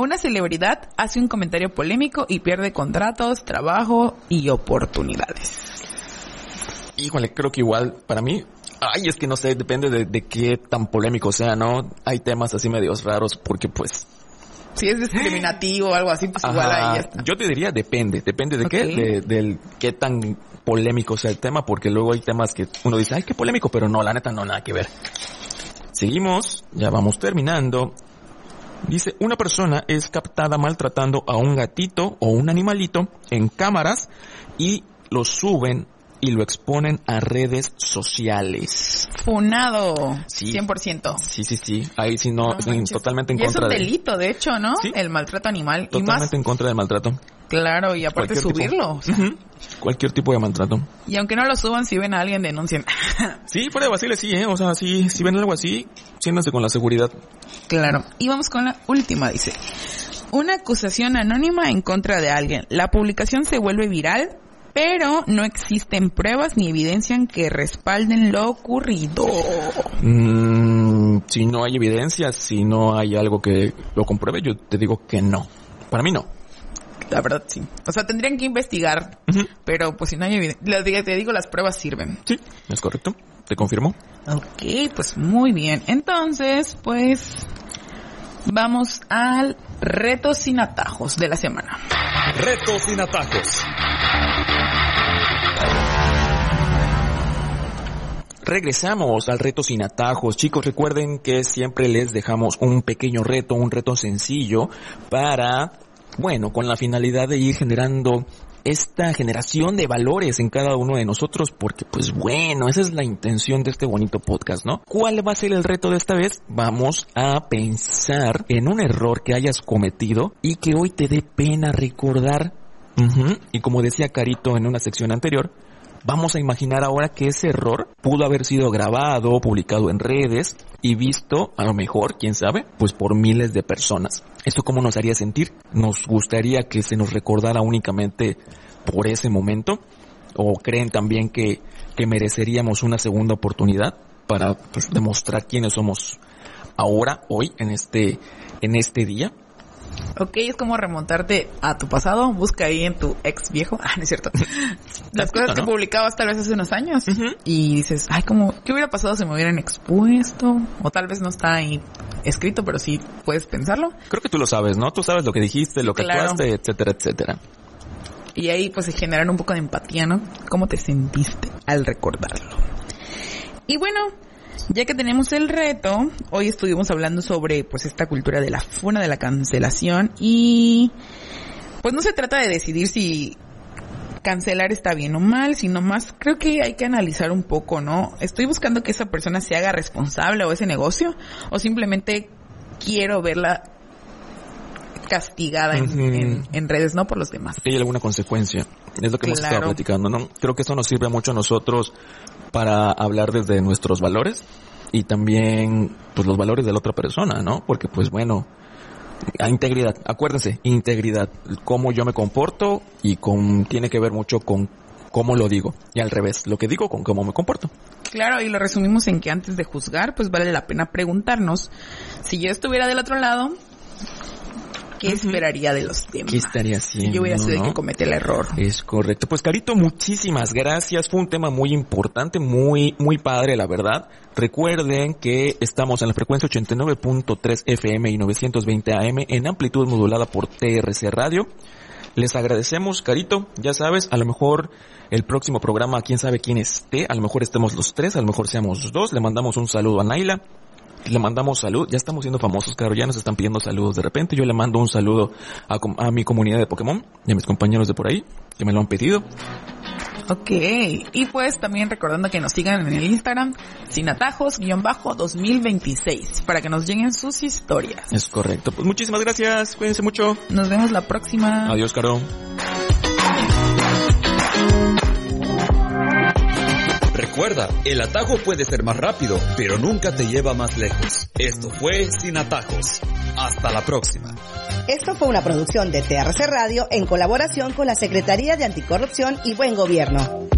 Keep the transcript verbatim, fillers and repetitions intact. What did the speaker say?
Una celebridad hace un comentario polémico y pierde contratos, trabajo y oportunidades. Híjole, creo que igual, para mí, ay, es que no sé, depende de, de qué tan polémico sea, ¿no? Hay temas así medios raros porque pues... Si es discriminativo o algo así, pues Ajá, igual ahí está. Yo te diría depende, depende de Okay. qué, de, del qué tan polémico sea el tema, porque luego hay temas que uno dice, ay, qué polémico, pero no, la neta no, nada que ver. Seguimos, ya vamos terminando. Dice, una persona es captada maltratando a un gatito o un animalito en cámaras y lo suben y lo exponen a redes sociales. Funado. Sí. cien por ciento. Sí, sí, sí. Ahí sí no, No sí, manches. totalmente en Y contra es un de... delito, de hecho, ¿no? Sí. El maltrato animal. Totalmente Y más, en contra del maltrato. claro, y aparte Cualquier tipo. subirlo. O sea, Ujú. Cualquier tipo de maltrato. y aunque no lo suban, si ven a alguien, denuncien. Sí, fuera de vaciles, sí, ¿eh? O sea, sí, si ven algo así, siéntanse con la seguridad. Claro. Y vamos con la última, dice. Una acusación anónima en contra de alguien. La publicación se vuelve viral, pero no existen pruebas ni evidencian que respalden lo ocurrido. Mm, si no hay evidencia, si no hay algo que lo compruebe, yo te digo que no. Para mí no. La verdad, sí. O sea, tendrían que investigar, Ujú. pero pues si no hay evidencia, te digo, las pruebas sirven. Sí, es correcto. Te confirmo. Ok, pues muy bien. Entonces, pues vamos al reto sin atajos de la semana. Reto sin atajos. Regresamos al reto sin atajos. Chicos, recuerden que siempre les dejamos un pequeño reto, un reto sencillo para, bueno, con la finalidad de ir generando esta generación de valores en cada uno de nosotros, porque pues bueno, esa es la intención de este bonito podcast, ¿no? ¿Cuál va a ser el reto de esta vez? Vamos a pensar en un error que hayas cometido y que hoy te dé pena recordar. Uh-huh. Y como decía Carito en una sección anterior, vamos a imaginar ahora que ese error pudo haber sido grabado, publicado en redes y visto, a lo mejor, quién sabe, pues por miles de personas. ¿Esto cómo nos haría sentir? ¿Nos gustaría que se nos recordara únicamente por ese momento? ¿O creen también que, que mereceríamos una segunda oportunidad para pues, demostrar quiénes somos ahora, hoy, en este, en este día? Ok, es como remontarte a tu pasado, busca ahí en tu ex viejo, ah, no es cierto, las cosas que ¿no? publicabas tal vez hace unos años, Uh-huh. y dices, ay, como, ¿qué hubiera pasado si me hubieran expuesto? O tal vez no está ahí escrito, pero sí puedes pensarlo. Creo que tú lo sabes, ¿no? Tú sabes lo que dijiste, lo que Claro. actuaste, etcétera, etcétera. Y ahí pues se generan un poco de empatía, ¿no? ¿Cómo te sentiste al recordarlo? Y bueno, ya que tenemos el reto, hoy estuvimos hablando sobre pues esta cultura de la funa, de la cancelación, y pues no se trata de decidir si cancelar está bien o mal, sino más creo que hay que analizar un poco, ¿no? ¿Estoy buscando que esa persona se haga responsable o ese negocio? ¿O simplemente quiero verla castigada en, Ujú. en, en redes, no por los demás? Que hay alguna consecuencia. Es lo que hemos Claro. estado platicando, ¿no? Creo que eso nos sirve mucho a nosotros para hablar desde nuestros valores y también, pues, los valores de la otra persona, ¿no? Porque, pues, bueno, a integridad, acuérdense, integridad, cómo yo me comporto y con, tiene que ver mucho con cómo lo digo. Y al revés, lo que digo con cómo me comporto. Claro, y lo resumimos en que antes de juzgar, pues vale la pena preguntarnos, si yo estuviera del otro lado, ¿qué Ujú. esperaría de los demás? ¿Qué estaría haciendo? Si yo hubiera sido el ¿no? que comete el error. Es correcto. Pues Carito, muchísimas gracias. Fue un tema muy importante, muy, muy padre, la verdad. Recuerden que estamos en la frecuencia ochenta y nueve punto tres F M y novecientos veinte A M en amplitud modulada por T R C Radio. Les agradecemos, Carito. Ya sabes, a lo mejor el próximo programa, quién sabe quién esté. A lo mejor estemos los tres, a lo mejor seamos dos. Le mandamos un saludo a Naila. Le mandamos salud, ya estamos siendo famosos, claro, ya nos están pidiendo saludos de repente. Yo le mando un saludo a, a mi comunidad de Pokémon y a mis compañeros de por ahí, que me lo han pedido. Ok, y pues también recordando que nos sigan en el Instagram, sin atajos, guión bajo dos mil veintiséis, para que nos lleguen sus historias. Es correcto, pues muchísimas gracias, cuídense mucho. Nos vemos la próxima. Adiós, Caro. Recuerda, el atajo puede ser más rápido, pero nunca te lleva más lejos. Esto fue Sin Atajos. Hasta la próxima. Esto fue una producción de T R C Radio en colaboración con la Secretaría de Anticorrupción y Buen Gobierno.